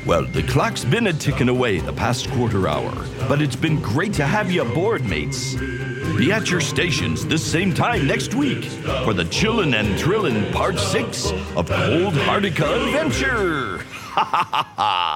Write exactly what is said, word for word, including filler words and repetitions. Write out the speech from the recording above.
Well, the clock's been a-ticking away the past quarter hour, but it's been great to have you aboard, mates. Be at your stations this same time next week for the Chillin' and Thrillin' Part six of Cold Hardica Adventure. Ha ha ha ha!